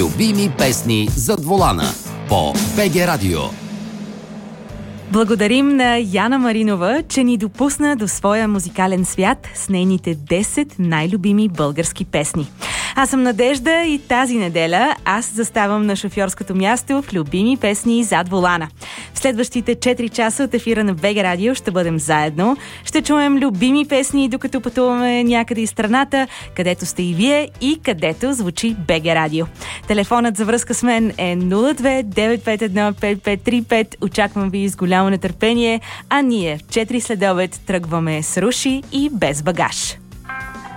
Любими песни зад волана по БГ Радио. Благодарим на Яна Маринова, че ни допусна до своя музикален свят с нейните 10 най-любими български песни. Аз съм Надежда и тази неделя аз заставам на шофьорското място в любими песни зад волана. В следващите 4 часа от ефира на БГ Радио ще бъдем заедно. Ще чуем любими песни, докато пътуваме някъде из страната, където сте и вие и където звучи БГ Радио. Телефонът за връзка с мен е 02-951-5535. Очаквам ви с голямо нетърпение, а ние в 4 следобед тръгваме с Руши и без багаж.